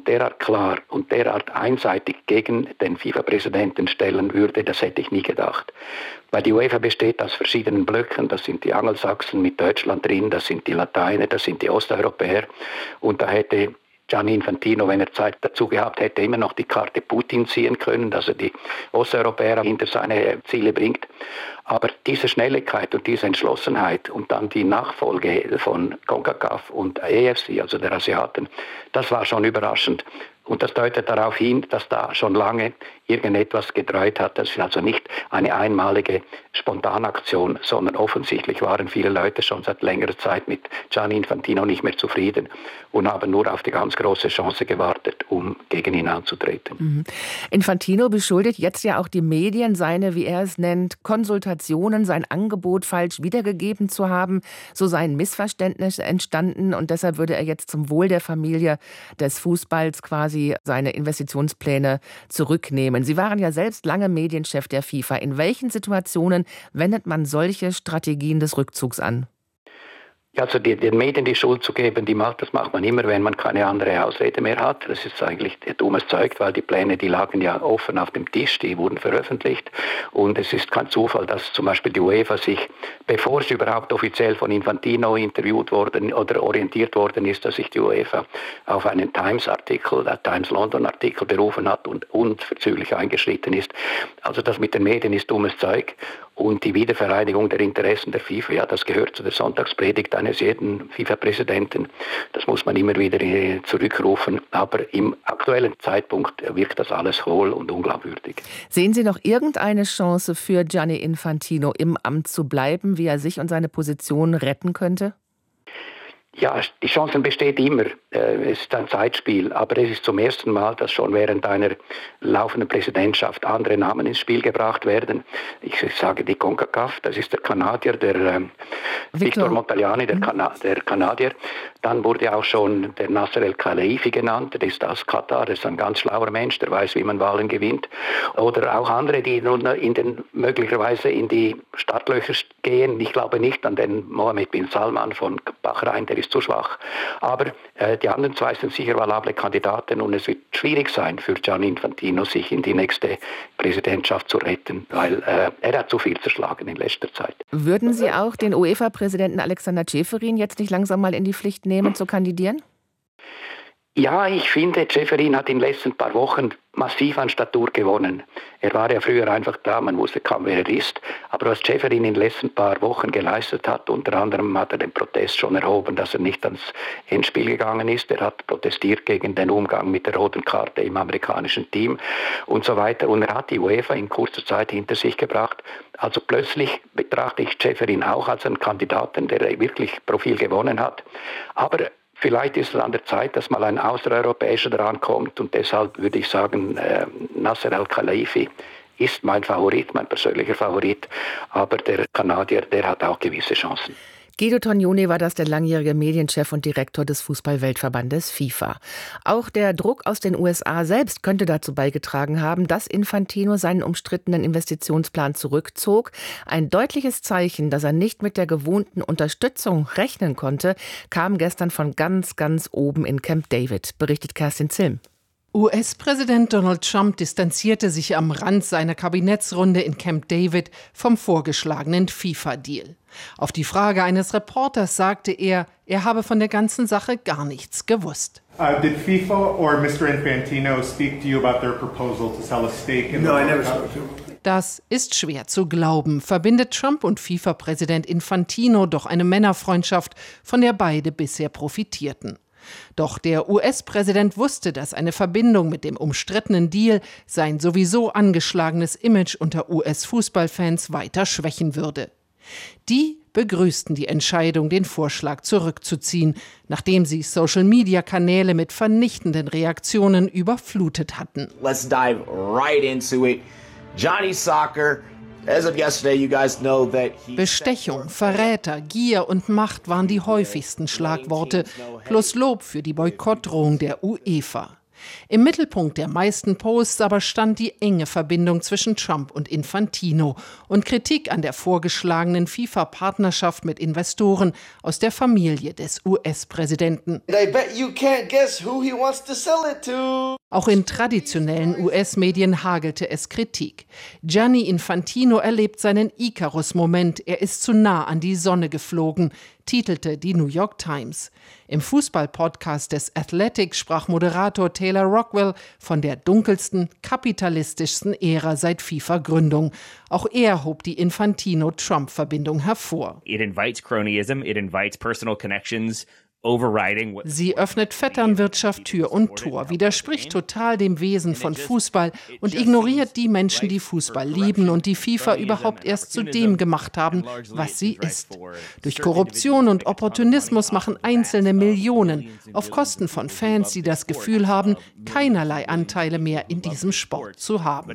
und derart klar und derart einseitig gegen den FIFA-Präsidenten stellen würde, das hätte ich nie gedacht. Weil die UEFA besteht aus verschiedenen Blöcken, das sind die Angelsachsen mit Deutschland drin, das sind die Lateiner, das sind die Osteuropäer und da hätte Gianni Infantino, wenn er Zeit dazu gehabt hätte, immer noch die Karte Putin ziehen können, dass er die Osteuropäer hinter seine Ziele bringt. Aber diese Schnelligkeit und diese Entschlossenheit und dann die Nachfolge von CONCACAF und AFC, also der Asiaten, das war schon überraschend. Und das deutet darauf hin, dass da schon lange irgendetwas gedreht hat. Das ist also nicht eine einmalige Spontanaktion, sondern offensichtlich waren viele Leute schon seit längerer Zeit mit Gianni Infantino nicht mehr zufrieden und haben nur auf die ganz große Chance gewartet, um gegen ihn anzutreten. Infantino beschuldigt jetzt ja auch die Medien, seine, wie er es nennt, Konsultationen, sein Angebot falsch wiedergegeben zu haben. So seien Missverständnisse entstanden und deshalb würde er jetzt zum Wohl der Familie des Fußballs quasi seine Investitionspläne zurücknehmen. Sie waren ja selbst lange Medienchef der FIFA. In welchen Situationen wendet man solche Strategien des Rückzugs an? Also den Medien die Schuld zu geben, das macht man immer, wenn man keine andere Ausrede mehr hat. Das ist eigentlich dummes Zeug, weil die Pläne, die lagen ja offen auf dem Tisch, die wurden veröffentlicht. Und es ist kein Zufall, dass zum Beispiel die UEFA sich, bevor sie überhaupt offiziell von Infantino interviewt worden oder orientiert worden ist, dass sich die UEFA auf einen Times-Artikel, der Times London-Artikel berufen hat und unverzüglich eingeschritten ist. Also das mit den Medien ist dummes Zeug. Und die Wiedervereinigung der Interessen der FIFA, ja, das gehört zu der Sonntagspredigt eines jeden FIFA-Präsidenten. Das muss man immer wieder zurückrufen. Aber im aktuellen Zeitpunkt wirkt das alles hohl und unglaubwürdig. Sehen Sie noch irgendeine Chance für Gianni Infantino, im Amt zu bleiben, wie er sich und seine Position retten könnte? Ja, die Chancen besteht immer. Es ist ein Zeitspiel. Aber es ist zum ersten Mal, dass schon während einer laufenden Präsidentschaft andere Namen ins Spiel gebracht werden. Ich sage die CONCACAF, das ist der Kanadier, der Victor Montagliani, der Kanadier. Dann wurde auch schon der Nasser El-Khelaifi genannt, der ist aus Katar, der ist ein ganz schlauer Mensch, der weiß, wie man Wahlen gewinnt. Oder auch andere, die nun möglicherweise in die Startlöcher gehen. Ich glaube nicht an den Mohammed bin Salman von Bahrain, der ist zu schwach. Aber die anderen zwei sind sicher valable Kandidaten und es wird schwierig sein für Gianni Infantino, sich in die nächste Präsidentschaft zu retten, weil er hat zu viel zerschlagen in letzter Zeit. Würden Sie auch den UEFA-Präsidenten Alexander Ceferin jetzt nicht langsam mal in die Pflicht nehmen, zu kandidieren? Ja, ich finde, Ceferin hat in den letzten paar Wochen massiv an Statur gewonnen. Er war ja früher einfach da, man wusste kaum, wer er ist. Aber was Ceferin in den letzten paar Wochen geleistet hat, unter anderem hat er den Protest schon erhoben, dass er nicht ans Endspiel gegangen ist. Er hat protestiert gegen den Umgang mit der roten Karte im amerikanischen Team und so weiter. Und er hat die UEFA in kurzer Zeit hinter sich gebracht. Also plötzlich betrachte ich Ceferin auch als einen Kandidaten, der wirklich Profil gewonnen hat. Aber vielleicht ist es an der Zeit, dass mal ein Außereuropäischer drankommt und deshalb würde ich sagen, Nasser El-Khelaifi ist mein Favorit, mein persönlicher Favorit, aber der Kanadier, der hat auch gewisse Chancen. Guido Tognoni war das, der langjährige Medienchef und Direktor des Fußball-Weltverbandes FIFA. Auch der Druck aus den USA selbst könnte dazu beigetragen haben, dass Infantino seinen umstrittenen Investitionsplan zurückzog. Ein deutliches Zeichen, dass er nicht mit der gewohnten Unterstützung rechnen konnte, kam gestern von ganz, ganz oben in Camp David, berichtet Kerstin Zilm. US-Präsident Donald Trump distanzierte sich am Rand seiner Kabinettsrunde in Camp David vom vorgeschlagenen FIFA-Deal. Auf die Frage eines Reporters sagte er habe von der ganzen Sache gar nichts gewusst. Did FIFA or Mr. Infantino speak to you about their proposal to sell a stake in the No, I never spoke to him. Das ist schwer zu glauben, verbindet Trump und FIFA-Präsident Infantino doch eine Männerfreundschaft, von der beide bisher profitierten. Doch der US-Präsident wusste, dass eine Verbindung mit dem umstrittenen Deal sein sowieso angeschlagenes Image unter US-Fußballfans weiter schwächen würde. Die begrüßten die Entscheidung, den Vorschlag zurückzuziehen, nachdem sie Social-Media-Kanäle mit vernichtenden Reaktionen überflutet hatten. Let's dive right into it. Johnny Soccer. As of yesterday, you guys know that Bestechung, Verräter, Gier und Macht waren die häufigsten Schlagworte, plus Lob für die Boykottdrohung der UEFA. Im Mittelpunkt der meisten Posts aber stand die enge Verbindung zwischen Trump und Infantino und Kritik an der vorgeschlagenen FIFA-Partnerschaft mit Investoren aus der Familie des US-Präsidenten. Auch in traditionellen US-Medien hagelte es Kritik. Gianni Infantino erlebt seinen Icarus-Moment. Er ist zu nah an die Sonne geflogen, titelte die New York Times. Im Fußball-Podcast des Athletic sprach Moderator Taylor Rockwell von der dunkelsten, kapitalistischsten Ära seit FIFA-Gründung. Auch er hob die Infantino-Trump-Verbindung hervor. It invites cronyism, it invites personal connections. Sie öffnet Vetternwirtschaft Tür und Tor, widerspricht total dem Wesen von Fußball und ignoriert die Menschen, die Fußball lieben und die FIFA überhaupt erst zu dem gemacht haben, was sie ist. Durch Korruption und Opportunismus machen Einzelne Millionen auf Kosten von Fans, die das Gefühl haben, keinerlei Anteile mehr in diesem Sport zu haben.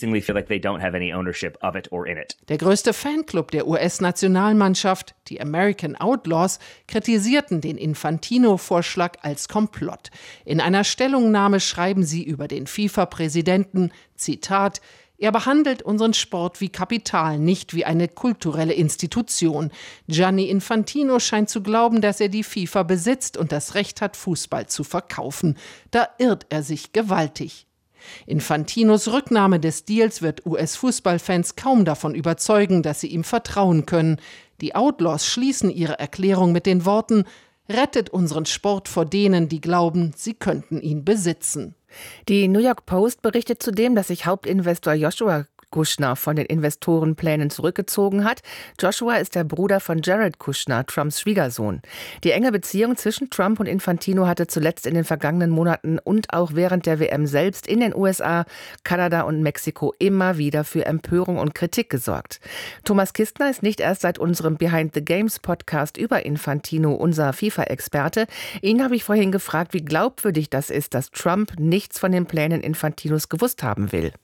Der größte Fanclub der US-Nationalmannschaft, die American Outlaws, kritisierten den Infantino-Vorschlag als Komplott. In einer Stellungnahme schreiben sie über den FIFA-Präsidenten, Zitat, er behandelt unseren Sport wie Kapital, nicht wie eine kulturelle Institution. Gianni Infantino scheint zu glauben, dass er die FIFA besitzt und das Recht hat, Fußball zu verkaufen. Da irrt er sich gewaltig. Infantinos Rücknahme des Deals wird US-Fußballfans kaum davon überzeugen, dass sie ihm vertrauen können. Die Outlaws schließen ihre Erklärung mit den Worten: Rettet unseren Sport vor denen, die glauben, sie könnten ihn besitzen. Die New York Post berichtet zudem, dass sich Hauptinvestor Joshua Kushner von den Investorenplänen zurückgezogen hat. Joshua ist der Bruder von Jared Kushner, Trumps Schwiegersohn. Die enge Beziehung zwischen Trump und Infantino hatte zuletzt in den vergangenen Monaten und auch während der WM selbst in den USA, Kanada und Mexiko immer wieder für Empörung und Kritik gesorgt. Thomas Kistner ist nicht erst seit unserem Behind the Games Podcast über Infantino unser FIFA-Experte. Ihn habe ich vorhin gefragt, wie glaubwürdig das ist, dass Trump nichts von den Plänen Infantinos gewusst haben will.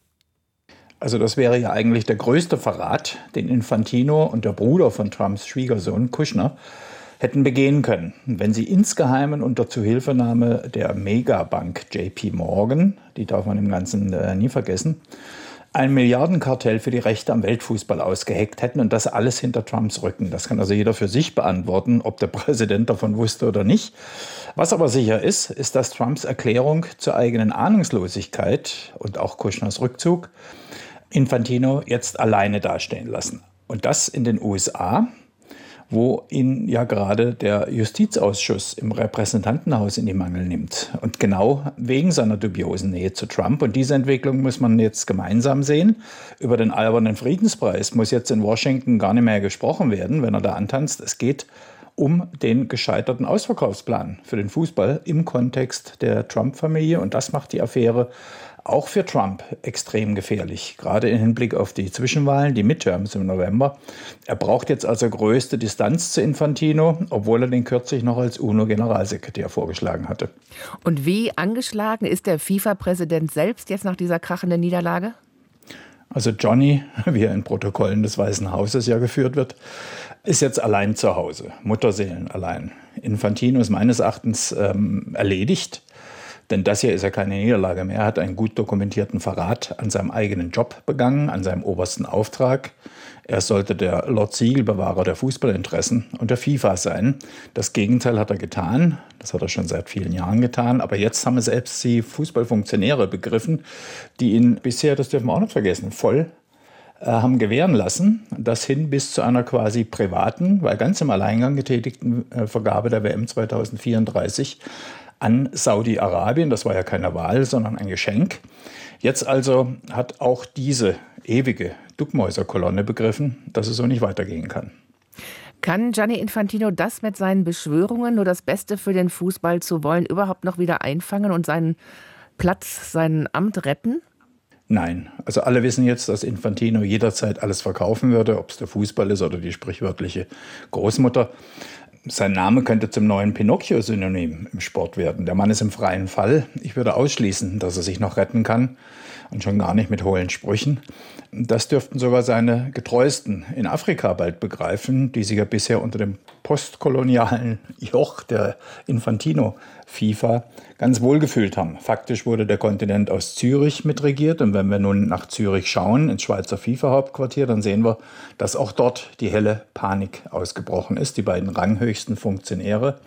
Also das wäre ja eigentlich der größte Verrat, den Infantino und der Bruder von Trumps Schwiegersohn Kushner hätten begehen können, wenn sie insgeheim unter Zuhilfenahme der Megabank JP Morgan, die darf man im Ganzen nie vergessen, ein Milliardenkartell für die Rechte am Weltfußball ausgeheckt hätten und das alles hinter Trumps Rücken. Das kann also jeder für sich beantworten, ob der Präsident davon wusste oder nicht. Was aber sicher ist, ist, dass Trumps Erklärung zur eigenen Ahnungslosigkeit und auch Kushners Rückzug Infantino jetzt alleine dastehen lassen. Und das in den USA, wo ihn ja gerade der Justizausschuss im Repräsentantenhaus in die Mangel nimmt. Und genau wegen seiner dubiosen Nähe zu Trump. Und diese Entwicklung muss man jetzt gemeinsam sehen. Über den albernen Friedenspreis muss jetzt in Washington gar nicht mehr gesprochen werden, wenn er da antanzt. Es geht um den gescheiterten Ausverkaufsplan für den Fußball im Kontext der Trump-Familie. Und das macht die Affäre auch für Trump extrem gefährlich, gerade im Hinblick auf die Zwischenwahlen, die Midterms im November. Er braucht jetzt also größte Distanz zu Infantino, obwohl er den kürzlich noch als UNO-Generalsekretär vorgeschlagen hatte. Und wie angeschlagen ist der FIFA-Präsident selbst jetzt nach dieser krachenden Niederlage? Also Johnny, wie er in Protokollen des Weißen Hauses ja geführt wird, ist jetzt allein zu Hause, Mutterseelen allein. Infantino ist meines Erachtens erledigt. Denn das hier ist ja keine Niederlage mehr. Er hat einen gut dokumentierten Verrat an seinem eigenen Job begangen, an seinem obersten Auftrag. Er sollte der Lord Siegelbewahrer der Fußballinteressen und der FIFA sein. Das Gegenteil hat er getan. Das hat er schon seit vielen Jahren getan. Aber jetzt haben selbst die Fußballfunktionäre begriffen, die ihn bisher, das dürfen wir auch nicht vergessen, voll haben gewähren lassen. Das hin bis zu einer quasi privaten, weil ganz im Alleingang getätigten Vergabe der WM 2034 an Saudi-Arabien. Das war ja keine Wahl, sondern ein Geschenk. Jetzt also hat auch diese ewige Duckmäuserkolonne begriffen, dass es so nicht weitergehen kann. Kann Gianni Infantino das mit seinen Beschwörungen, nur das Beste für den Fußball zu wollen, überhaupt noch wieder einfangen und seinen Platz, sein Amt retten? Nein, also alle wissen jetzt, dass Infantino jederzeit alles verkaufen würde, ob es der Fußball ist oder die sprichwörtliche Großmutter. Sein Name könnte zum neuen Pinocchio-Synonym im Sport werden. Der Mann ist im freien Fall. Ich würde ausschließen, dass er sich noch retten kann und schon gar nicht mit hohlen Sprüchen. Das dürften sogar seine Getreuesten in Afrika bald begreifen, die sich ja bisher unter dem postkolonialen Joch der Infantino FIFA ganz wohl gefühlt haben. Faktisch wurde der Kontinent aus Zürich mitregiert. Und wenn wir nun nach Zürich schauen, ins Schweizer FIFA-Hauptquartier, dann sehen wir, dass auch dort die helle Panik ausgebrochen ist. Die beiden ranghöchsten Funktionäre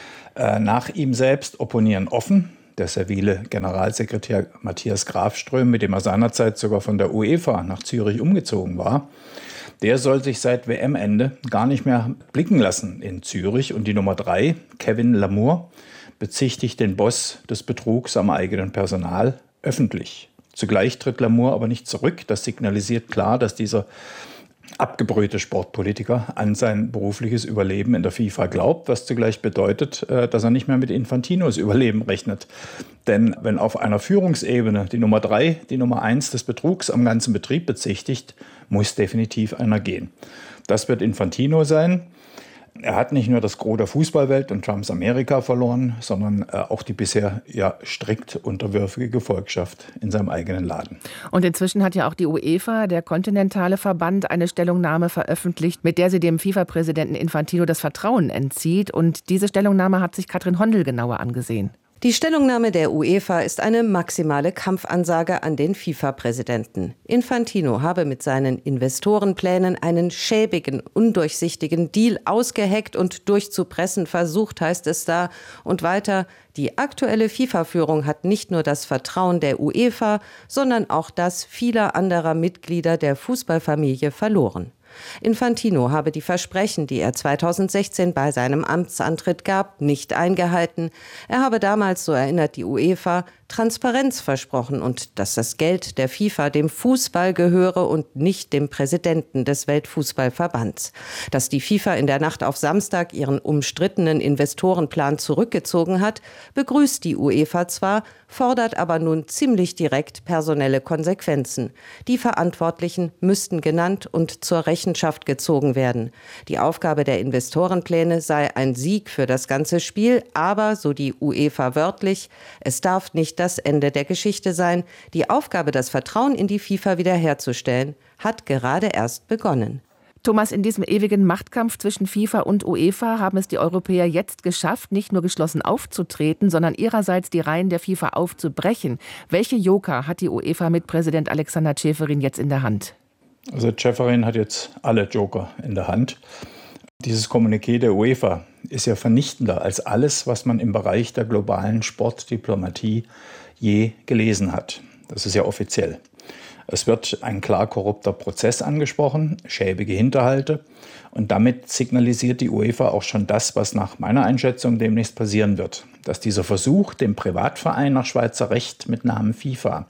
nach ihm selbst opponieren offen. Der servile Generalsekretär Matthias Grafström, mit dem er seinerzeit sogar von der UEFA nach Zürich umgezogen war, der soll sich seit WM-Ende gar nicht mehr blicken lassen in Zürich. Und die Nummer 3, Kevin Lamour, bezichtigt den Boss des Betrugs am eigenen Personal öffentlich. Zugleich tritt Lamour aber nicht zurück. Das signalisiert klar, dass dieser abgebrühte Sportpolitiker an sein berufliches Überleben in der FIFA glaubt, was zugleich bedeutet, dass er nicht mehr mit Infantinos Überleben rechnet. Denn wenn auf einer Führungsebene die Nummer 3, die Nummer 1 des Betrugs am ganzen Betrieb bezichtigt, muss definitiv einer gehen. Das wird Infantino sein. Er hat nicht nur das Gros der Fußballwelt und Trumps Amerika verloren, sondern auch die bisher strikt unterwürfige Gefolgschaft in seinem eigenen Laden. Und inzwischen hat ja auch die UEFA, der kontinentale Verband, eine Stellungnahme veröffentlicht, mit der sie dem FIFA-Präsidenten Infantino das Vertrauen entzieht. Und diese Stellungnahme hat sich Katrin Hondel genauer angesehen. Die Stellungnahme der UEFA ist eine maximale Kampfansage an den FIFA-Präsidenten. Infantino habe mit seinen Investorenplänen einen schäbigen, undurchsichtigen Deal ausgeheckt und durchzupressen versucht, heißt es da. Und weiter, die aktuelle FIFA-Führung hat nicht nur das Vertrauen der UEFA, sondern auch das vieler anderer Mitglieder der Fußballfamilie verloren. Infantino habe die Versprechen, die er 2016 bei seinem Amtsantritt gab, nicht eingehalten. Er habe damals, so erinnert die UEFA, Transparenz versprochen und dass das Geld der FIFA dem Fußball gehöre und nicht dem Präsidenten des Weltfußballverbands. Dass die FIFA in der Nacht auf Samstag ihren umstrittenen Investorenplan zurückgezogen hat, begrüßt die UEFA zwar, fordert aber nun ziemlich direkt personelle Konsequenzen. Die Verantwortlichen müssten genannt und zur Rechenschaft gezogen werden. Die Aufgabe der Investorenpläne sei ein Sieg für das ganze Spiel, aber, so die UEFA wörtlich, es darf nicht das Ende der Geschichte sein. Die Aufgabe, das Vertrauen in die FIFA wiederherzustellen, hat gerade erst begonnen. Thomas, in diesem ewigen Machtkampf zwischen FIFA und UEFA haben es die Europäer jetzt geschafft, nicht nur geschlossen aufzutreten, sondern ihrerseits die Reihen der FIFA aufzubrechen. Welche Joker hat die UEFA mit Präsident Alexander Ceferin jetzt in der Hand? Also Ceferin hat jetzt alle Joker in der Hand. Dieses Kommuniqué der UEFA ist ja vernichtender als alles, was man im Bereich der globalen Sportdiplomatie je gelesen hat. Das ist ja offiziell. Es wird ein klar korrupter Prozess angesprochen, schäbige Hinterhalte. Und damit signalisiert die UEFA auch schon das, was nach meiner Einschätzung demnächst passieren wird. Dass dieser Versuch, dem Privatverein nach Schweizer Recht mit Namen FIFA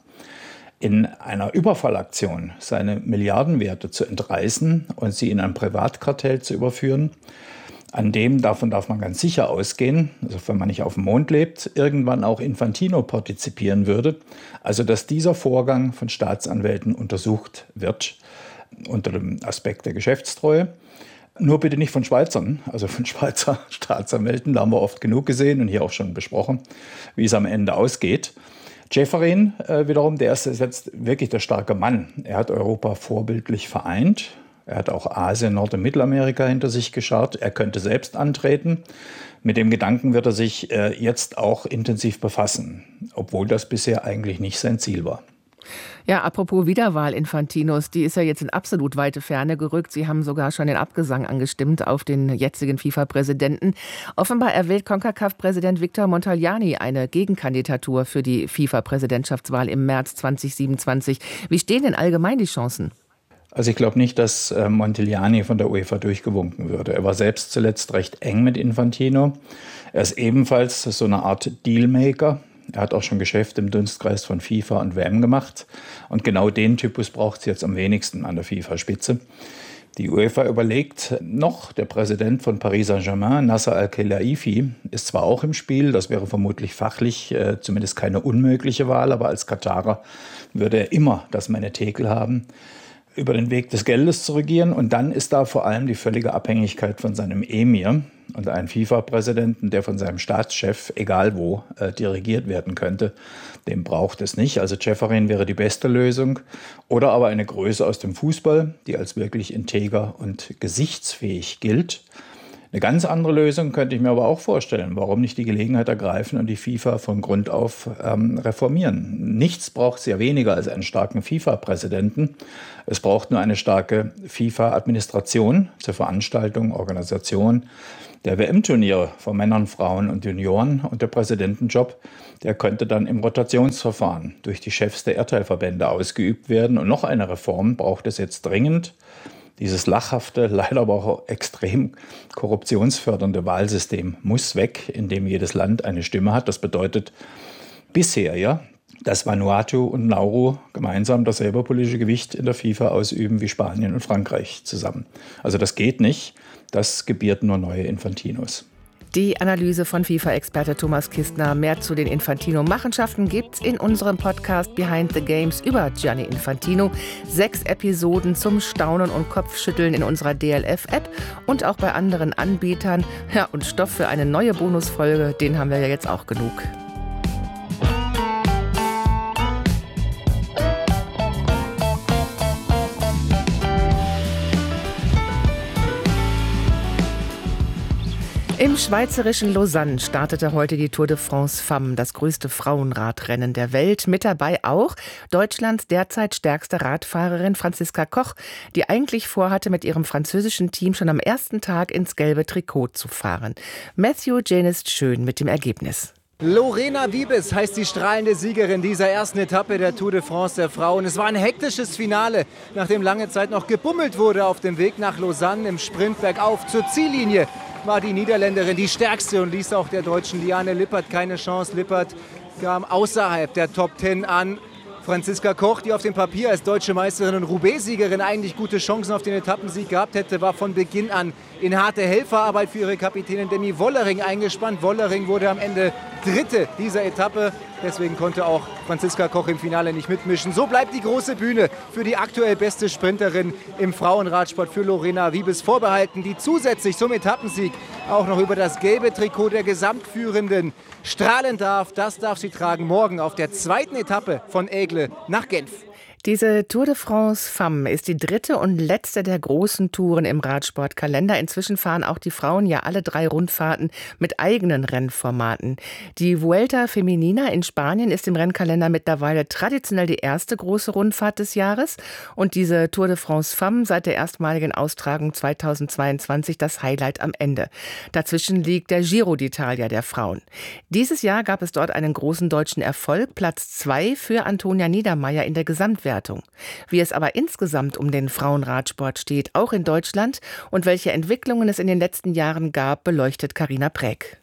in einer Überfallaktion seine Milliardenwerte zu entreißen und sie in ein Privatkartell zu überführen, an dem, davon darf man ganz sicher ausgehen, also wenn man nicht auf dem Mond lebt, irgendwann auch Infantino partizipieren würde. Also dass dieser Vorgang von Staatsanwälten untersucht wird unter dem Aspekt der Geschäftstreue. Nur bitte nicht von Schweizern, also von Schweizer Staatsanwälten, da haben wir oft genug gesehen und hier auch schon besprochen, wie es am Ende ausgeht. Ceferin wiederum, der ist jetzt wirklich der starke Mann. Er hat Europa vorbildlich vereint. Er hat auch Asien, Nord- und Mittelamerika hinter sich geschart. Er könnte selbst antreten. Mit dem Gedanken wird er sich jetzt auch intensiv befassen, obwohl das bisher eigentlich nicht sein Ziel war. Ja, apropos Wiederwahl Infantinos, die ist ja jetzt in absolut weite Ferne gerückt. Sie haben sogar schon den Abgesang angestimmt auf den jetzigen FIFA-Präsidenten. Offenbar erwählt CONCACAF-Präsident Victor Montagliani eine Gegenkandidatur für die FIFA-Präsidentschaftswahl im März 2027. Wie stehen denn allgemein die Chancen? Also ich glaube nicht, dass Montagliani von der UEFA durchgewunken würde. Er war selbst zuletzt recht eng mit Infantino. Er ist ebenfalls so eine Art Dealmaker. Er hat auch schon Geschäft im Dunstkreis von FIFA und WM gemacht. Und genau den Typus braucht es jetzt am wenigsten an der FIFA-Spitze. Die UEFA überlegt noch, der Präsident von Paris Saint-Germain, Nasser Al-Khelaifi, ist zwar auch im Spiel, das wäre vermutlich fachlich zumindest keine unmögliche Wahl, aber als Katarer würde er immer das Menetekel haben, über den Weg des Geldes zu regieren. Und dann ist da vor allem die völlige Abhängigkeit von seinem Emir und einem FIFA-Präsidenten, der von seinem Staatschef, egal wo, dirigiert werden könnte. Dem braucht es nicht. Also Ceferin wäre die beste Lösung. Oder aber eine Größe aus dem Fußball, die als wirklich integer und gesichtsfähig gilt. Eine ganz andere Lösung könnte ich mir aber auch vorstellen. Warum nicht die Gelegenheit ergreifen und die FIFA von Grund auf reformieren? Nichts braucht es ja weniger als einen starken FIFA-Präsidenten. Es braucht nur eine starke FIFA-Administration zur Veranstaltung, Organisation der WM-Turniere von Männern, Frauen und Junioren. Und der Präsidentenjob, der könnte dann im Rotationsverfahren durch die Chefs der Erdteilverbände ausgeübt werden. Und noch eine Reform braucht es jetzt dringend. Dieses lachhafte, leider aber auch extrem korruptionsfördernde Wahlsystem muss weg, in dem jedes Land eine Stimme hat. Das bedeutet bisher ja, dass Vanuatu und Nauru gemeinsam dasselbe politische Gewicht in der FIFA ausüben wie Spanien und Frankreich zusammen. Also das geht nicht. Das gebiert nur neue Infantinos. Die Analyse von FIFA-Experte Thomas Kistner. Mehr zu den Infantino-Machenschaften gibt's in unserem Podcast Behind the Games über Gianni Infantino. 6 Episoden zum Staunen und Kopfschütteln in unserer DLF-App und auch bei anderen Anbietern. Ja, und Stoff für eine neue Bonusfolge, den haben wir ja jetzt auch genug. Im schweizerischen Lausanne startete heute die Tour de France Femmes, das größte Frauenradrennen der Welt. Mit dabei auch Deutschlands derzeit stärkste Radfahrerin Franziska Koch, die eigentlich vorhatte, mit ihrem französischen Team schon am ersten Tag ins gelbe Trikot zu fahren. Matthew Janist Schön mit dem Ergebnis. Lorena Wiebes heißt die strahlende Siegerin dieser ersten Etappe der Tour de France der Frauen. Es war ein hektisches Finale, nachdem lange Zeit noch gebummelt wurde auf dem Weg nach Lausanne im Sprint bergauf zur Ziellinie. War die Niederländerin die stärkste und ließ auch der deutschen Liane Lippert keine Chance. Lippert kam außerhalb der Top 10 an. Franziska Koch, die auf dem Papier als deutsche Meisterin und Roubaix-Siegerin eigentlich gute Chancen auf den Etappensieg gehabt hätte, war von Beginn an in harte Helferarbeit für ihre Kapitänin Demi Wollering eingespannt. Wollering wurde am Ende Dritte dieser Etappe. Deswegen konnte auch Franziska Koch im Finale nicht mitmischen. So bleibt die große Bühne für die aktuell beste Sprinterin im Frauenradsport für Lorena Wiebes vorbehalten, die zusätzlich zum Etappensieg auch noch über das gelbe Trikot der Gesamtführenden strahlen darf. Das darf sie tragen morgen auf der zweiten Etappe von Aigle nach Genf. Diese Tour de France Femmes ist die dritte und letzte der großen Touren im Radsportkalender. Inzwischen fahren auch die Frauen ja alle 3 Rundfahrten mit eigenen Rennformaten. Die Vuelta Femenina in Spanien ist im Rennkalender mittlerweile traditionell die erste große Rundfahrt des Jahres und diese Tour de France Femmes seit der erstmaligen Austragung 2022 das Highlight am Ende. Dazwischen liegt der Giro d'Italia der Frauen. Dieses Jahr gab es dort einen großen deutschen Erfolg, Platz 2 für Antonia Niedermaier in der Gesamtwertung. Wie es aber insgesamt um den Frauenradsport steht, auch in Deutschland, und welche Entwicklungen es in den letzten Jahren gab, beleuchtet Carina Präck.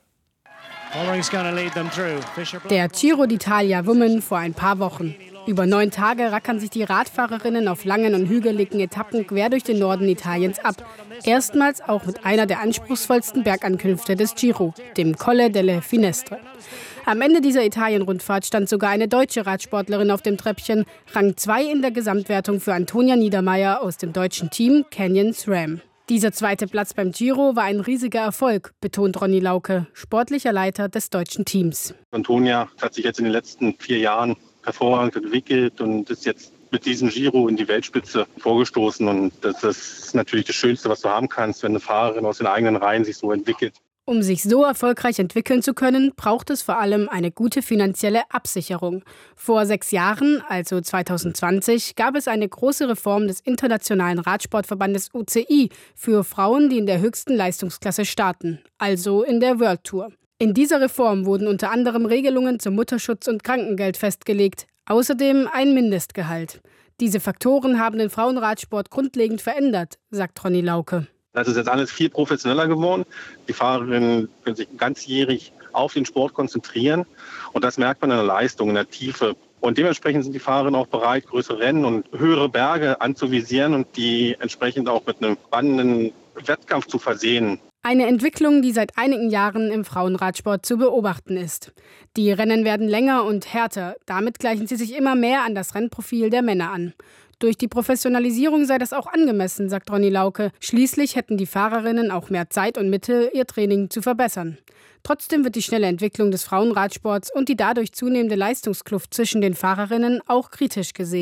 Der Giro d'Italia Women vor ein paar Wochen. Über 9 Tage rackern sich die Radfahrerinnen auf langen und hügeligen Etappen quer durch den Norden Italiens ab. Erstmals auch mit einer der anspruchsvollsten Bergankünfte des Giro, dem Colle delle Finestre. Am Ende dieser Italien-Rundfahrt stand sogar eine deutsche Radsportlerin auf dem Treppchen. Rang 2 in der Gesamtwertung für Antonia Niedermaier aus dem deutschen Team Canyon SRAM. Dieser zweite Platz beim Giro war ein riesiger Erfolg, betont Ronny Lauke, sportlicher Leiter des deutschen Teams. Antonia hat sich jetzt in den letzten 4 Jahren hervorragend entwickelt und ist jetzt mit diesem Giro in die Weltspitze vorgestoßen. Und das ist natürlich das Schönste, was du haben kannst, wenn eine Fahrerin aus den eigenen Reihen sich so entwickelt. Um sich so erfolgreich entwickeln zu können, braucht es vor allem eine gute finanzielle Absicherung. Vor 6 Jahren, also 2020, gab es eine große Reform des Internationalen Radsportverbandes UCI für Frauen, die in der höchsten Leistungsklasse starten, also in der World Tour. In dieser Reform wurden unter anderem Regelungen zum Mutterschutz und Krankengeld festgelegt, außerdem ein Mindestgehalt. Diese Faktoren haben den Frauenradsport grundlegend verändert, sagt Ronny Lauke. Das ist jetzt alles viel professioneller geworden. Die Fahrerinnen können sich ganzjährig auf den Sport konzentrieren. Und das merkt man in der Leistung, in der Tiefe. Und dementsprechend sind die Fahrerinnen auch bereit, größere Rennen und höhere Berge anzuvisieren und die entsprechend auch mit einem spannenden Wettkampf zu versehen. Eine Entwicklung, die seit einigen Jahren im Frauenradsport zu beobachten ist. Die Rennen werden länger und härter. Damit gleichen sie sich immer mehr an das Rennprofil der Männer an. Durch die Professionalisierung sei das auch angemessen, sagt Ronny Lauke. Schließlich hätten die Fahrerinnen auch mehr Zeit und Mittel, ihr Training zu verbessern. Trotzdem wird die schnelle Entwicklung des Frauenradsports und die dadurch zunehmende Leistungskluft zwischen den Fahrerinnen auch kritisch gesehen.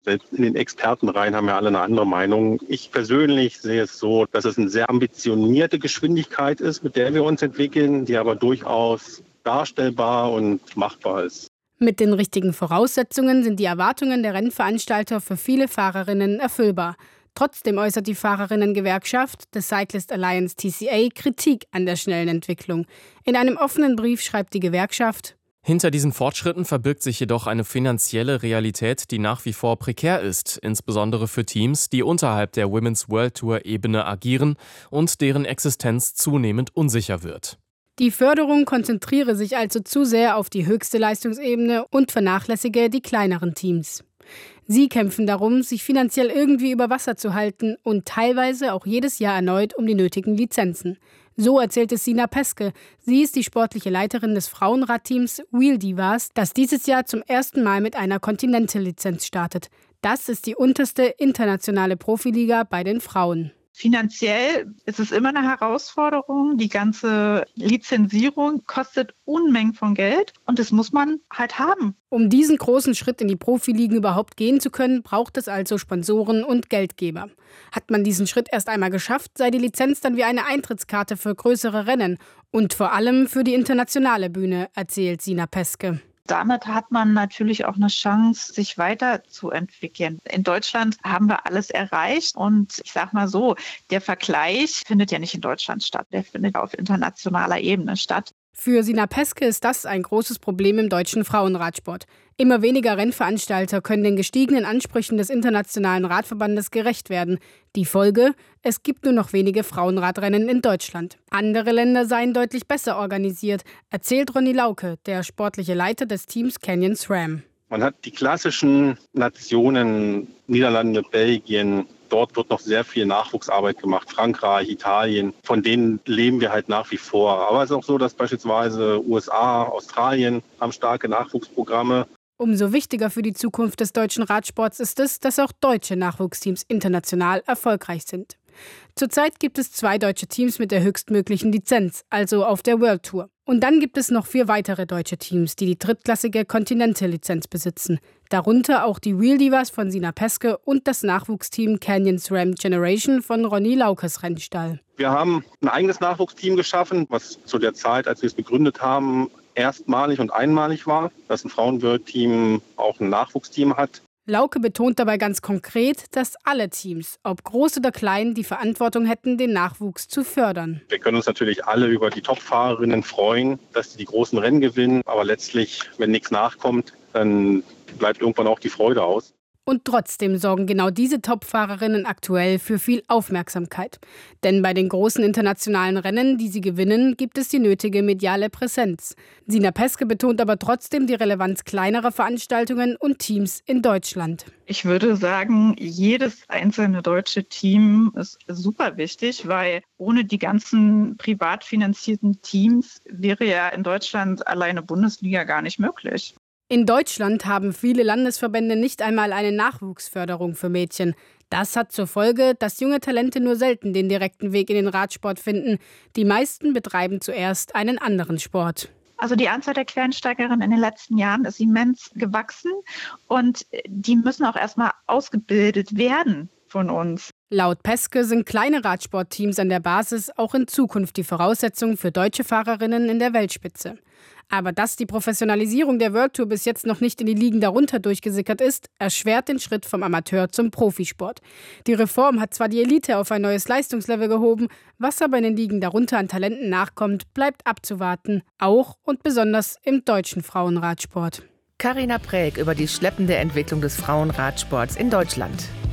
Selbst in den Expertenreihen haben ja alle eine andere Meinung. Ich persönlich sehe es so, dass es eine sehr ambitionierte Geschwindigkeit ist, mit der wir uns entwickeln, die aber durchaus darstellbar und machbar ist. Mit den richtigen Voraussetzungen sind die Erwartungen der Rennveranstalter für viele Fahrerinnen erfüllbar. Trotzdem äußert die Fahrerinnengewerkschaft, The Cyclist Alliance TCA, Kritik an der schnellen Entwicklung. In einem offenen Brief schreibt die Gewerkschaft: Hinter diesen Fortschritten verbirgt sich jedoch eine finanzielle Realität, die nach wie vor prekär ist, insbesondere für Teams, die unterhalb der Women's World Tour-Ebene agieren und deren Existenz zunehmend unsicher wird. Die Förderung konzentriere sich also zu sehr auf die höchste Leistungsebene und vernachlässige die kleineren Teams. Sie kämpfen darum, sich finanziell irgendwie über Wasser zu halten und teilweise auch jedes Jahr erneut um die nötigen Lizenzen. So erzählte Sina Peske. Sie ist die sportliche Leiterin des Frauenradteams Wheel Divas, das dieses Jahr zum ersten Mal mit einer Continental-Lizenz startet. Das ist die unterste internationale Profiliga bei den Frauen. Finanziell ist es immer eine Herausforderung. Die ganze Lizenzierung kostet Unmengen von Geld und das muss man halt haben. Um diesen großen Schritt in die Profiligen überhaupt gehen zu können, braucht es also Sponsoren und Geldgeber. Hat man diesen Schritt erst einmal geschafft, sei die Lizenz dann wie eine Eintrittskarte für größere Rennen und vor allem für die internationale Bühne, erzählt Sina Peske. Damit hat man natürlich auch eine Chance, sich weiterzuentwickeln. In Deutschland haben wir alles erreicht und ich sage mal so, der Vergleich findet ja nicht in Deutschland statt, der findet auf internationaler Ebene statt. Für Sina Peske ist das ein großes Problem im deutschen Frauenradsport. Immer weniger Rennveranstalter können den gestiegenen Ansprüchen des Internationalen Radverbandes gerecht werden. Die Folge: Es gibt nur noch wenige Frauenradrennen in Deutschland. Andere Länder seien deutlich besser organisiert, erzählt Ronny Lauke, der sportliche Leiter des Teams Canyon SRAM. Man hat die klassischen Nationen, Niederlande, Belgien. Dort wird noch sehr viel Nachwuchsarbeit gemacht. Frankreich, Italien, von denen leben wir halt nach wie vor. Aber es ist auch so, dass beispielsweise USA, Australien haben starke Nachwuchsprogramme. Umso wichtiger für die Zukunft des deutschen Radsports ist es, dass auch deutsche Nachwuchsteams international erfolgreich sind. Zurzeit gibt es 2 deutsche Teams mit der höchstmöglichen Lizenz, also auf der World Tour. Und dann gibt es noch 4 weitere deutsche Teams, die die drittklassige Continental-Lizenz besitzen. Darunter auch die Wheel Divas von Sina Peske und das Nachwuchsteam Canyon SRAM Generation von Ronny Laukes Rennstall. Wir haben ein eigenes Nachwuchsteam geschaffen, was zu der Zeit, als wir es gegründet haben, erstmalig und einmalig war, dass ein Frauen-World-Team auch ein Nachwuchsteam hat. Lauke betont dabei ganz konkret, dass alle Teams, ob groß oder klein, die Verantwortung hätten, den Nachwuchs zu fördern. Wir können uns natürlich alle über die Top-Fahrerinnen freuen, dass die großen Rennen gewinnen. Aber letztlich, wenn nichts nachkommt, dann bleibt irgendwann auch die Freude aus. Und trotzdem sorgen genau diese Top-Fahrerinnen aktuell für viel Aufmerksamkeit. Denn bei den großen internationalen Rennen, die sie gewinnen, gibt es die nötige mediale Präsenz. Sina Peske betont aber trotzdem die Relevanz kleinerer Veranstaltungen und Teams in Deutschland. Ich würde sagen, jedes einzelne deutsche Team ist super wichtig, weil ohne die ganzen privat finanzierten Teams wäre ja in Deutschland alleine Bundesliga gar nicht möglich. In Deutschland haben viele Landesverbände nicht einmal eine Nachwuchsförderung für Mädchen. Das hat zur Folge, dass junge Talente nur selten den direkten Weg in den Radsport finden. Die meisten betreiben zuerst einen anderen Sport. Also die Anzahl der Quereinsteigerinnen in den letzten Jahren ist immens gewachsen und die müssen auch erstmal ausgebildet werden von uns. Laut Peske sind kleine Radsportteams an der Basis auch in Zukunft die Voraussetzung für deutsche Fahrerinnen in der Weltspitze. Aber dass die Professionalisierung der World Tour bis jetzt noch nicht in die Ligen darunter durchgesickert ist, erschwert den Schritt vom Amateur zum Profisport. Die Reform hat zwar die Elite auf ein neues Leistungslevel gehoben, was aber in den Ligen darunter an Talenten nachkommt, bleibt abzuwarten, auch und besonders im deutschen Frauenradsport. Carina Präg über die schleppende Entwicklung des Frauenradsports in Deutschland.